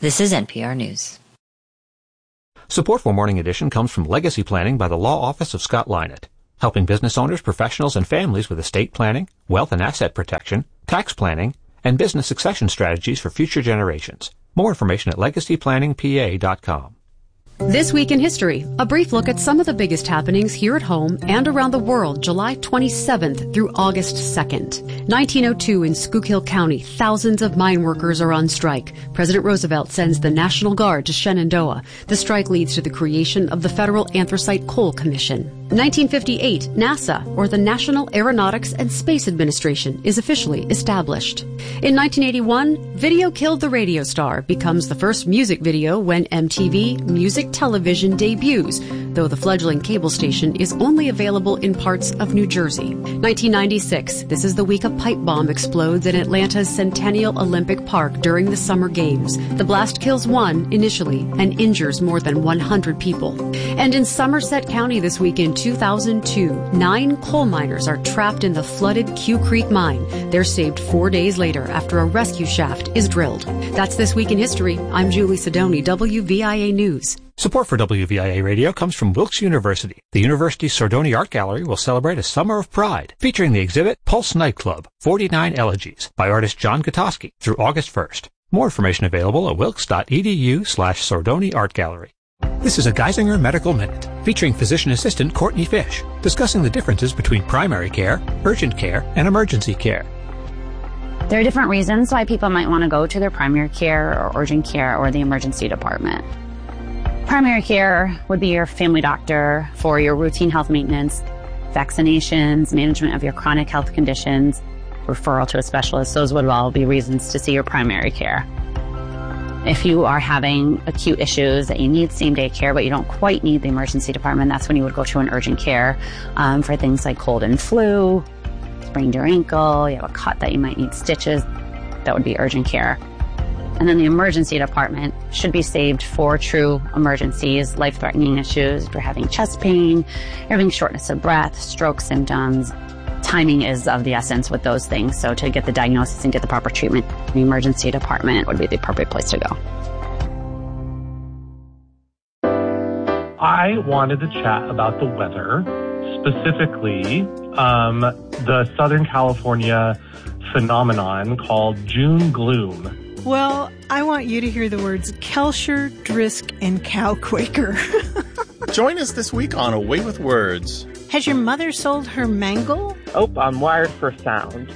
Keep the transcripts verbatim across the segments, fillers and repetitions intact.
This is N P R News. Support for Morning Edition comes from Legacy Planning by the Law Office of Scott Lynott, helping business owners, professionals, and families with estate planning, wealth and asset protection, tax planning, and business succession strategies for future generations. More information at legacy planning p a dot com. This Week in History, a brief look at some of the biggest happenings here at home and around the world, July twenty-seventh through August second. nineteen oh two in Schuylkill County, thousands of mine workers are on strike. President Roosevelt sends the National Guard to Shenandoah. The strike leads to the creation of the Federal Anthracite Coal Commission. nineteen fifty-eight, NASA, or the National Aeronautics and Space Administration, is officially established. In nineteen eighty-one, Video Killed the Radio Star becomes the first music video when M T V Music Television debuts, though the fledgling cable station is only available in parts of New Jersey. nineteen ninety-six, this is the week a pipe bomb explodes in Atlanta's Centennial Olympic Park during the Summer Games. The blast kills one initially and injures more than one hundred people. And in Somerset County this week in two thousand two, nine coal miners are trapped in the flooded Q Creek mine. They're saved four days later after a rescue shaft is drilled. That's This Week in History. I'm Julie Sidoni, W V I A News. Support for W V I A Radio comes from Wilkes University. The university's Sordoni Art Gallery will celebrate a Summer of Pride, featuring the exhibit Pulse Nightclub, forty-nine Elegies, by artist John Gutowski, through August first. More information available at wilkes.edu slash Sordoni Art Gallery. This is a Geisinger Medical Minute, featuring physician assistant Courtney Fish, discussing the differences between primary care, urgent care, and emergency care. There are different reasons why people might want to go to their primary care or urgent care or the emergency department. Primary care would be your family doctor for your routine health maintenance, vaccinations, management of your chronic health conditions, referral to a specialist. Those would all be reasons to see your primary care. If you are having acute issues that you need same-day care, but you don't quite need the emergency department, that's when you would go to an urgent care um, for things like cold and flu, sprained your ankle, you have a cut that you might need stitches. That would be urgent care. And then the emergency department should be saved for true emergencies, life-threatening issues. If you're having chest pain, you're having shortness of breath, stroke symptoms. Timing is of the essence with those things. So to get the diagnosis and get the proper treatment, the emergency department would be the appropriate place to go. I wanted to chat about the weather, specifically um, the Southern California phenomenon called June gloom. Well, I want you to hear the words Kelsher, Drisk, and Cow Quaker. Join us this week on Away with Words. Has your mother sold her mangle? Oh, I'm wired for sound.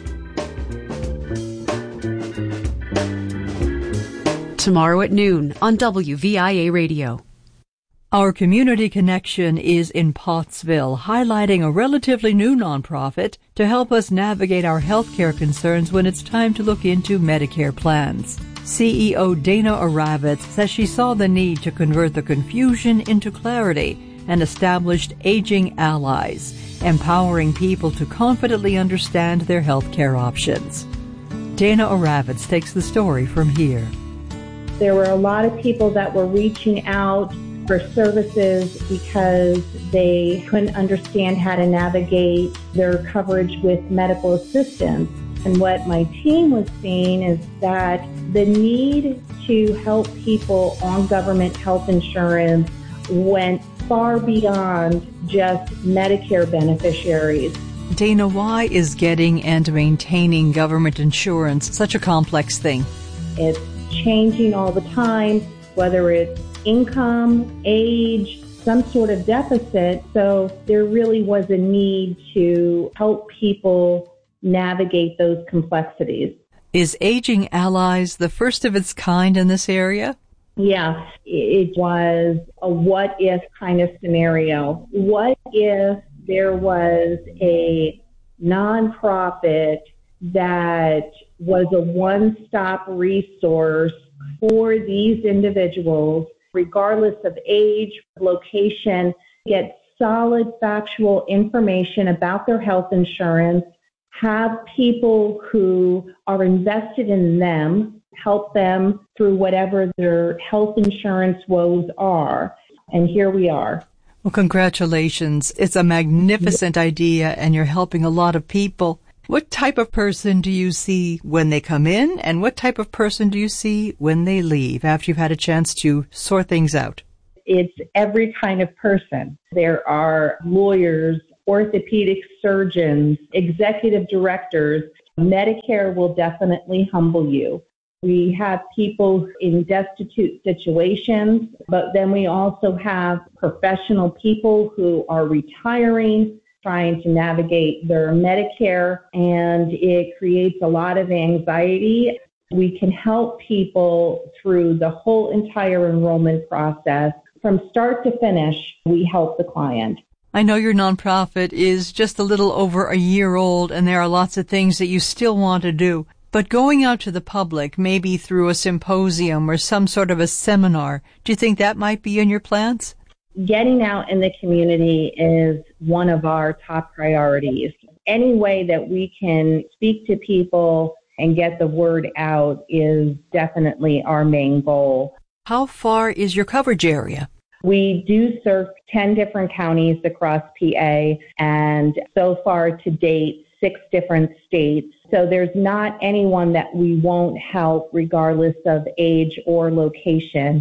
Tomorrow at noon on W V I A Radio. Our community connection is in Pottsville, highlighting a relatively new nonprofit to help us navigate our healthcare concerns when it's time to look into Medicare plans. C E O Dana Oravitz says she saw the need to convert the confusion into clarity and established Aging Allies, empowering people to confidently understand their healthcare options. Dana Oravitz takes the story from here. There were a lot of people that were reaching out for services because they couldn't understand how to navigate their coverage with medical assistance. And what my team was seeing is that the need to help people on government health insurance went far beyond just Medicare beneficiaries. Dana, why is getting and maintaining government insurance such a complex thing? It's changing all the time, whether it's income, age, some sort of deficit. So there really was a need to help people navigate those complexities. Is Aging Allies the first of its kind in this area? Yeah, it was a what if kind of scenario. What if there was a nonprofit that was a one-stop resource for these individuals, regardless of age, location, get solid factual information about their health insurance, have people who are invested in them, help them through whatever their health insurance woes are. And here we are. Well, congratulations. It's a magnificent idea, and you're helping a lot of people. What type of person do you see when they come in, and what type of person do you see when they leave after you've had a chance to sort things out? It's every kind of person. There are lawyers, orthopedic surgeons, executive directors. Medicare will definitely humble you. We have people in destitute situations, but then we also have professional people who are retiring, trying to navigate their Medicare, and it creates a lot of anxiety. We can help people through the whole entire enrollment process. From start to finish, we help the client. I know your nonprofit is just a little over a year old, and there are lots of things that you still want to do. But going out to the public, maybe through a symposium or some sort of a seminar, do you think that might be in your plans? Getting out in the community is one of our top priorities. Any way that we can speak to people and get the word out is definitely our main goal. How far is your coverage area? We do serve ten different counties across P A, and so far to date, six different states. So there's not anyone that we won't help regardless of age or location.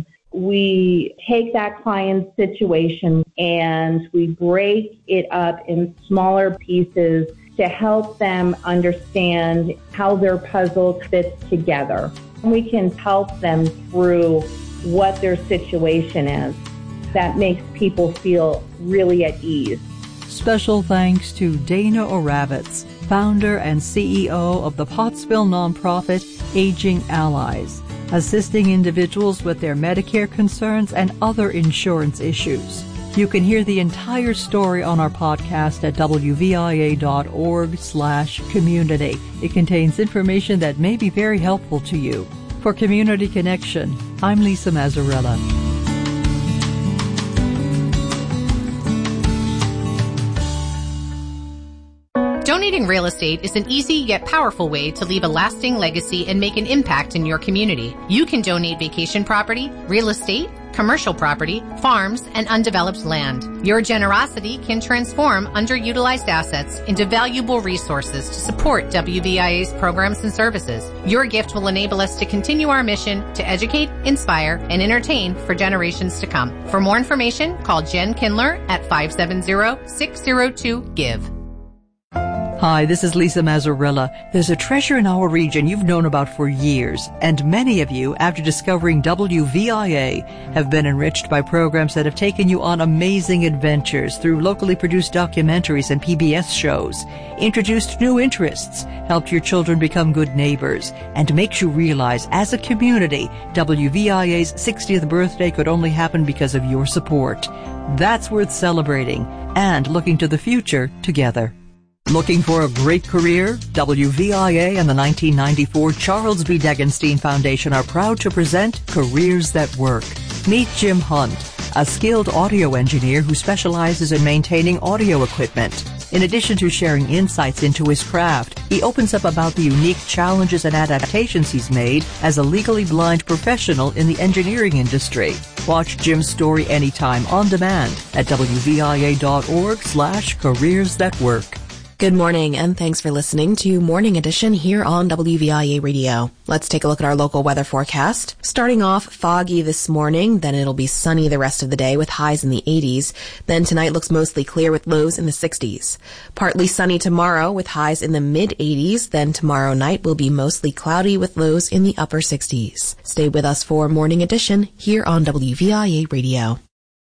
We take that client's situation and we break it up in smaller pieces to help them understand how their puzzle fits together. We can help them through what their situation is. That makes people feel really at ease. Special thanks to Dana Oravitz, founder and C E O of the Pottsville nonprofit Aging Allies, assisting individuals with their Medicare concerns and other insurance issues. You can hear the entire story on our podcast at w v i a dot org slash community. It contains information that may be very helpful to you. For Community Connection, I'm Lisa Mazzarella. Donating real estate is an easy yet powerful way to leave a lasting legacy and make an impact in your community. You can donate vacation property, real estate, commercial property, farms, and undeveloped land. Your generosity can transform underutilized assets into valuable resources to support W V I A's programs and services. Your gift will enable us to continue our mission to educate, inspire, and entertain for generations to come. For more information, call Jen Kindler at five seven zero, six zero two, GIVE. Hi, this is Lisa Mazzarella. There's a treasure in our region you've known about for years, and many of you, after discovering W V I A, have been enriched by programs that have taken you on amazing adventures through locally produced documentaries and P B S shows, introduced new interests, helped your children become good neighbors, and makes you realize, as a community, W V I A's sixtieth birthday could only happen because of your support. That's worth celebrating and looking to the future together. Looking for a great career? W V I A and the nineteen ninety-four Charles B. Degenstein Foundation are proud to present Careers That Work. Meet Jim Hunt, a skilled audio engineer who specializes in maintaining audio equipment. In addition to sharing insights into his craft, he opens up about the unique challenges and adaptations he's made as a legally blind professional in the engineering industry. Watch Jim's story anytime on demand at w v i a dot org slash careers that work. Good morning, and thanks for listening to Morning Edition here on W V I A Radio. Let's take a look at our local weather forecast. Starting off foggy this morning, then it'll be sunny the rest of the day with highs in the eighties. Then tonight looks mostly clear with lows in the sixties. Partly sunny tomorrow with highs in the mid-eighties. Then tomorrow night will be mostly cloudy with lows in the upper sixties. Stay with us for Morning Edition here on W V I A Radio.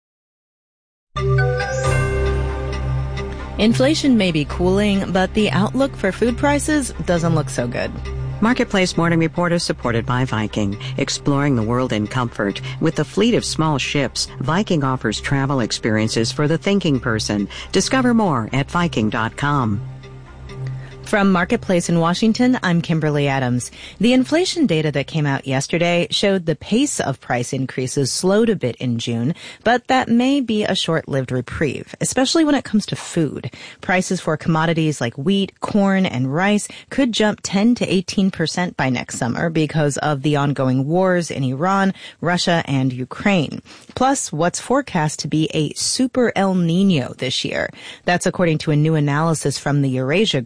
Inflation may be cooling, but the outlook for food prices doesn't look so good. Marketplace Morning Report is supported by Viking, exploring the world in comfort. With a fleet of small ships, Viking offers travel experiences for the thinking person. Discover more at viking dot com. From Marketplace in Washington, I'm Kimberly Adams. The inflation data that came out yesterday showed the pace of price increases slowed a bit in June, but that may be a short-lived reprieve, especially when it comes to food. Prices for commodities like wheat, corn, and rice could jump ten to eighteen percent by next summer because of the ongoing wars in Iran, Russia, and Ukraine. Plus, what's forecast to be a super El Nino this year. That's according to a new analysis from the Eurasia Group.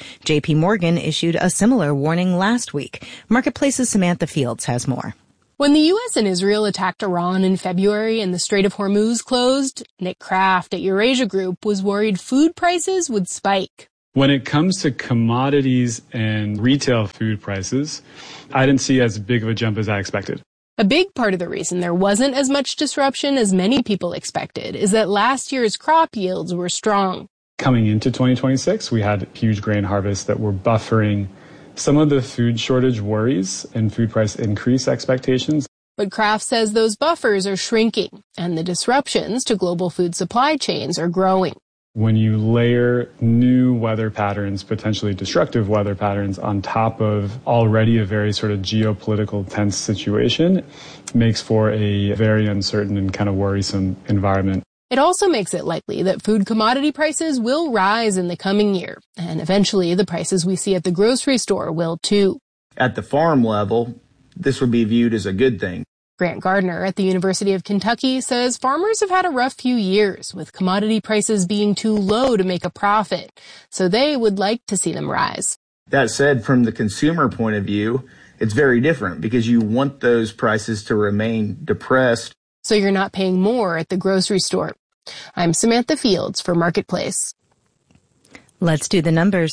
J P Morgan issued a similar warning last week. Marketplace's Samantha Fields has more. When the U S and Israel attacked Iran in February and the Strait of Hormuz closed, Nick Kraft at Eurasia Group was worried food prices would spike. When it comes to commodities and retail food prices, I didn't see as big of a jump as I expected. A big part of the reason there wasn't as much disruption as many people expected is that last year's crop yields were strong. Coming into twenty twenty-six, we had huge grain harvests that were buffering some of the food shortage worries and food price increase expectations. But Kraft says those buffers are shrinking and the disruptions to global food supply chains are growing. When you layer new weather patterns, potentially destructive weather patterns, on top of already a very sort of geopolitical tense situation, it makes for a very uncertain and kind of worrisome environment. It also makes it likely that food commodity prices will rise in the coming year, and eventually the prices we see at the grocery store will too. At the farm level, this would be viewed as a good thing. Grant Gardner at the University of Kentucky says farmers have had a rough few years, with commodity prices being too low to make a profit, so they would like to see them rise. That said, from the consumer point of view, it's very different because you want those prices to remain depressed. So you're not paying more at the grocery store. I'm Samantha Fields for Marketplace. Let's do the numbers.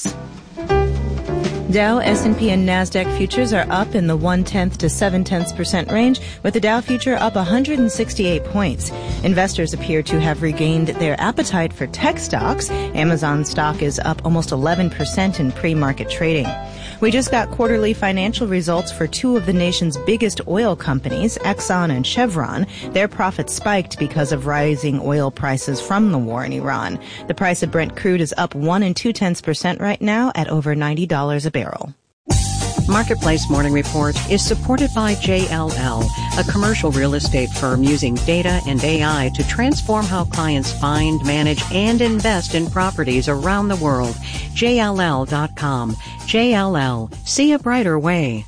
Dow, S and P, and NASDAQ futures are up in the one-tenth to seven-tenths percent range, with the Dow future up one hundred sixty-eight points. Investors appear to have regained their appetite for tech stocks. Amazon stock is up almost eleven percent in pre-market trading. We just got quarterly financial results for two of the nation's biggest oil companies, Exxon and Chevron. Their profits spiked because of rising oil prices from the war in Iran. The price of Brent crude is up one and two-tenths percent right now at over ninety dollars a barrel. Marketplace Morning Report is supported by J L L, a commercial real estate firm using data and A I to transform how clients find, manage, and invest in properties around the world. J L L dot com. J L L. See a brighter way.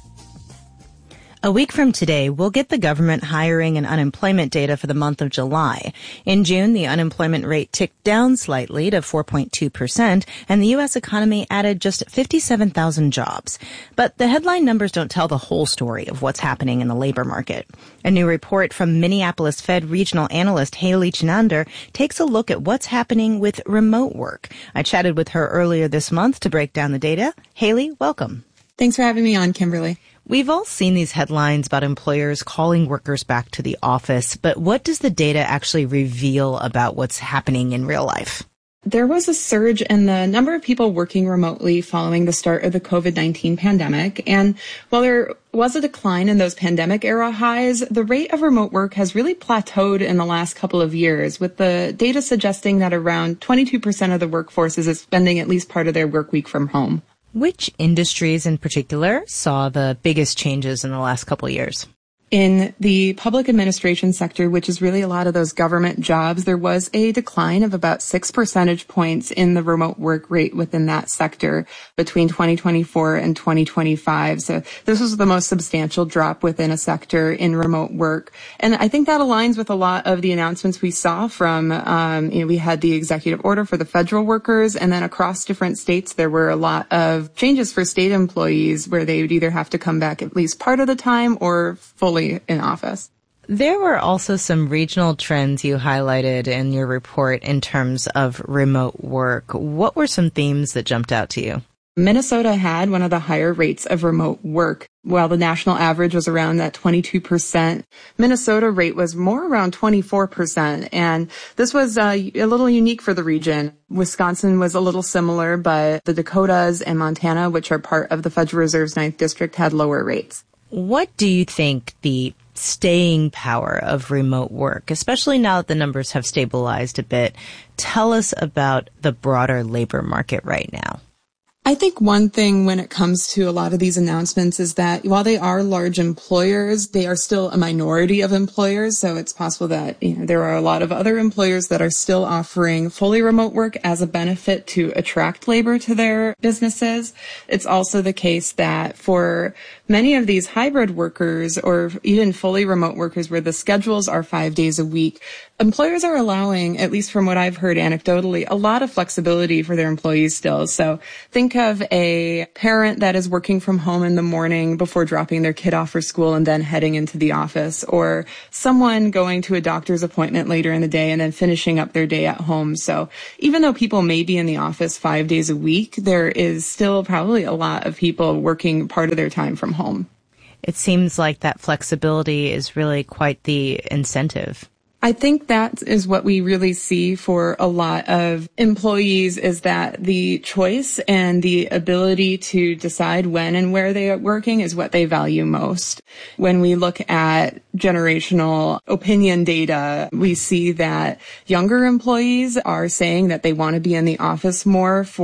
A week from today, we'll get the government hiring and unemployment data for the month of July. In June, the unemployment rate ticked down slightly to four point two percent, and the U S economy added just fifty-seven thousand jobs. But the headline numbers don't tell the whole story of what's happening in the labor market. A new report from Minneapolis Fed regional analyst Haley Chinander takes a look at what's happening with remote work. I chatted with her earlier this month to break down the data. Haley, welcome. Thanks for having me on, Kimberly. We've all seen these headlines about employers calling workers back to the office, but what does the data actually reveal about what's happening in real life? There was a surge in the number of people working remotely following the start of the COVID nineteen pandemic. And while there was a decline in those pandemic era highs, the rate of remote work has really plateaued in the last couple of years, with the data suggesting that around twenty-two percent of the workforce is spending at least part of their work week from home. Which industries in particular saw the biggest changes in the last couple of years? In the public administration sector, which is really a lot of those government jobs, there was a decline of about six percentage points in the remote work rate within that sector between twenty twenty-four and twenty twenty-five. So this was the most substantial drop within a sector in remote work. And I think that aligns with a lot of the announcements we saw from, um, you know, we had the executive order for the federal workers, and then across different states, there were a lot of changes for state employees where they would either have to come back at least part of the time or fully in office. There were also some regional trends you highlighted in your report in terms of remote work. What were some themes that jumped out to you? Minnesota had one of the higher rates of remote work. While the national average was around that twenty-two percent, Minnesota rate was more around twenty-four percent. And this was uh, a little unique for the region. Wisconsin was a little similar, but the Dakotas and Montana, which are part of the Federal Reserve's ninth District, had lower rates. What do you think the staying power of remote work, especially now that the numbers have stabilized a bit, tell us about the broader labor market right now? I think one thing when it comes to a lot of these announcements is that while they are large employers, they are still a minority of employers. So it's possible that, you know, there are a lot of other employers that are still offering fully remote work as a benefit to attract labor to their businesses. It's also the case that for many of these hybrid workers or even fully remote workers where the schedules are five days a week, employers are allowing, at least from what I've heard anecdotally, a lot of flexibility for their employees still. So think think of a parent that is working from home in the morning before dropping their kid off for school and then heading into the office, or someone going to a doctor's appointment later in the day and then finishing up their day at home. So even though people may be in the office five days a week, there is still probably a lot of people working part of their time from home. It seems like that flexibility is really quite the incentive. I think that is what we really see for a lot of employees, is that the choice and the ability to decide when and where they are working is what they value most. When we look at generational opinion data, we see that younger employees are saying that they want to be in the office more for